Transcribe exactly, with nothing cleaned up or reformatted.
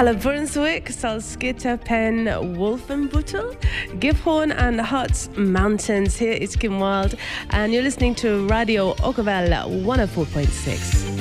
Halle Brunswick, Salzgitter, Penn, Wolfenbüttel, Gifhorn and Harz Mountains. Here is Kim Wilde and you're listening to Radio Oakville one oh four point six.